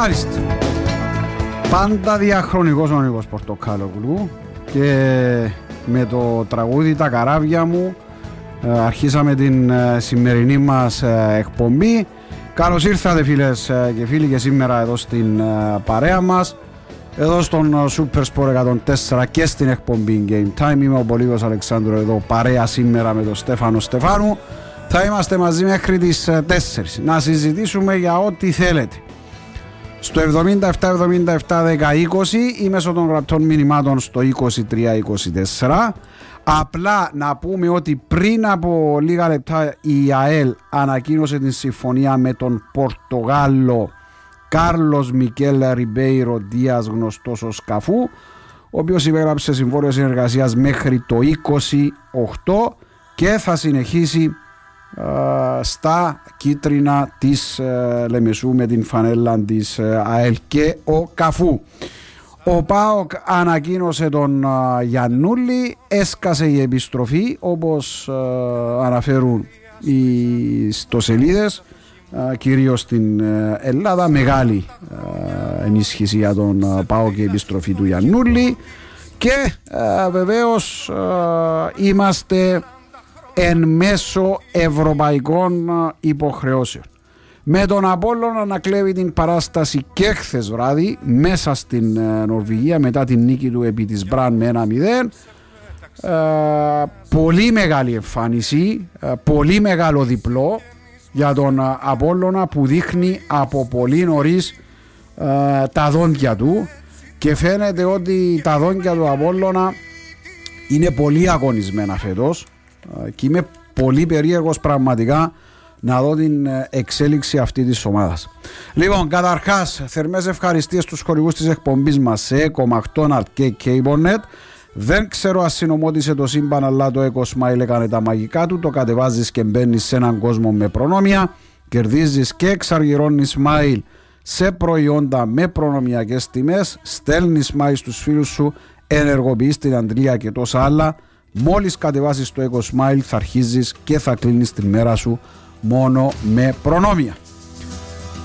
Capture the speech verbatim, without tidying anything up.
Μάλιστα. Πάντα διαχρονικός ο Νίκος Πορτοκάλογλου και με το τραγούδι «Τα καράβια μου» αρχίσαμε την σημερινή μας εκπομπή. Καλώς ήρθατε φίλες και φίλοι και σήμερα εδώ στην παρέα μας, εδώ στον Super Sport εκατόν τέσσερα και στην εκπομπή Game Time. Είμαι ο Πολύγος Αλεξάνδρου εδώ παρέα σήμερα με τον Στέφανο Στεφάνου. Θα είμαστε μαζί μέχρι τις τέσσερις να συζητήσουμε για ό,τι θέλετε. Στο εβδομήντα επτά εβδομήντα επτά δέκα είκοσι ή μέσω των γραπτών μηνυμάτων στο είκοσι τρία είκοσι τέσσερα. Απλά να πούμε ότι πριν από λίγα λεπτά η ΑΕΛ ανακοίνωσε την συμφωνία με τον Πορτογάλο Κάρλος Μικέλ Ριμπέιρο Δίας, γνωστός ως Καφού, ο οποίος υπέγραψε συμβόλαιο συνεργασίας μέχρι το είκοσι οκτώ και θα συνεχίσει Uh, στα κίτρινα της uh, Λεμεσού με την φανέλα της uh, ΑΕΛ και ο Καφού. Ο ΠΑΟΚ ανακοίνωσε τον uh, Γιαννούλη, έσκασε η επιστροφή όπως uh, αναφέρουν οι ιστοσελίδες, uh, κυρίως στην uh, Ελλάδα. Μεγάλη uh, ενίσχυση για τον uh, ΠΑΟΚ και η επιστροφή του Γιαννούλη και uh, βεβαίως uh, είμαστε εν μέσω ευρωπαϊκών υποχρεώσεων. Με τον Απόλλωνα να κλέβει την παράσταση και χθες βράδυ μέσα στην Νορβηγία μετά την νίκη του επί της Μπραν με ένα μηδέν. Ε, πολύ μεγάλη εμφάνιση, ε, πολύ μεγάλο διπλό για τον Απόλλωνα που δείχνει από πολύ νωρίς ε, τα δόντια του και φαίνεται ότι τα δόντια του Απόλλωνα είναι πολύ αγωνισμένα φέτος. Και είμαι πολύ περίεργος πραγματικά να δω την εξέλιξη αυτή της ομάδας. Λοιπόν, καταρχάς θερμές ευχαριστίες στους χορηγούς της εκπομπής μας σε Eco, McDonald's και CableNet. Δεν ξέρω αν συνομώτησε το σύμπαν, αλλά το Eco Smile έκανε τα μαγικά του. Το κατεβάζεις και μπαίνεις σε έναν κόσμο με προνόμια, κερδίζεις και εξαργυρώνεις Smile σε προϊόντα με προνομιακές τιμές, στέλνεις Smile στους φίλους σου, ενεργοποιείς την αντλία και τόσα άλλα. Μόλις κατεβάσεις το Eco Smile θα αρχίζεις και θα κλείνεις τη μέρα σου μόνο με προνόμια.